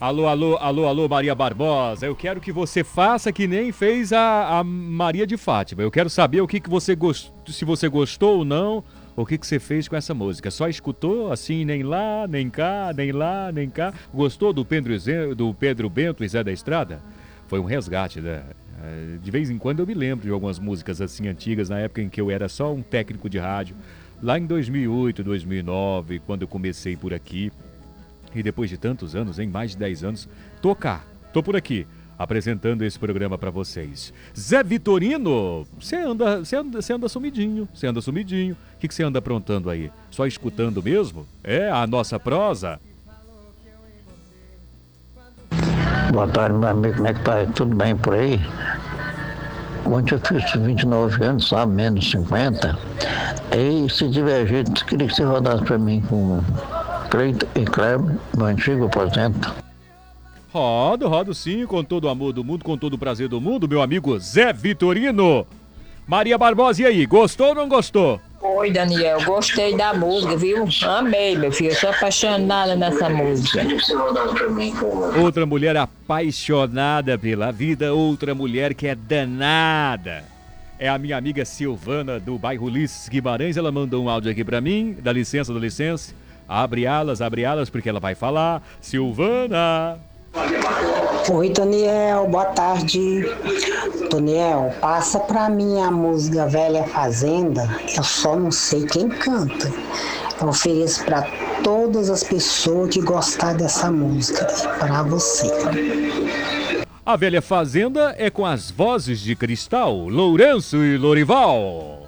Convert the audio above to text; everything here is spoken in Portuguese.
Alô, alô, alô, alô, Maria Barbosa. Eu quero que você faça que nem fez a Maria de Fátima. Eu quero saber o que você gostou, se você gostou ou não, o que você fez com essa música. Só escutou assim, nem lá, nem cá, nem lá, nem cá. Gostou do Pedro Bento e Zé da Estrada? Foi um resgate, né? De vez em quando eu me lembro de algumas músicas assim antigas, na época em que eu era só um técnico de rádio. Lá em 2008, 2009, quando eu comecei por aqui. E depois de tantos anos, em mais de 10 anos, tô por aqui, apresentando esse programa pra vocês. Zé Vitorino, você anda sumidinho, O que você anda aprontando aí? Só escutando mesmo? É a nossa prosa? Boa tarde, meu amigo, como é que tá? Tudo bem por aí? Ontem eu fiz 29 anos, sabe? Menos 50. E se tiver jeito, queria que você rodasse pra mim com Cleito e Kleber, no antigo aposento. Rodo sim, com todo o amor do mundo, com todo o prazer do mundo, meu amigo Zé Vitorino. Maria Barbosa, e aí, gostou ou não gostou? Oi, Daniel, gostei da música, viu? Amei, meu filho, eu sou apaixonada nessa música. Outra mulher apaixonada pela vida, outra mulher que é danada. É a minha amiga Silvana, do bairro Ulisses Guimarães. Ela mandou um áudio aqui pra mim. Dá licença. Abre alas, porque ela vai falar. Silvana! Oi, Daniel, boa tarde. Daniel, passa pra mim a música Velha Fazenda, eu só não sei quem canta. Eu ofereço pra todas as pessoas que gostar dessa música, e pra você. A Velha Fazenda é com as vozes de Cristal, Lourenço e Lorival.